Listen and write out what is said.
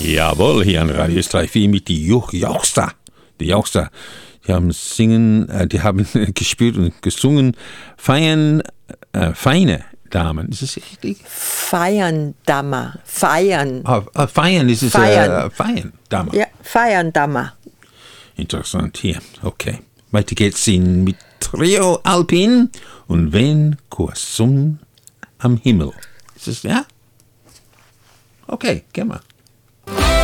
Jawohl, hier an Radio 3.4 mit die Jauchster. Die Jauchster. Die haben gespielt und gesungen. Feine Damen. Ist es richtig? Feiern-Dama. Feiern. Feiern ist es. Feiern, Dama. Ja, Feiern-Dama. Interessant, hier. Okay. Weiter geht's mit Trio Alpin und Ven Kursum am Himmel. Ist es, ja? Okay, gehen wir.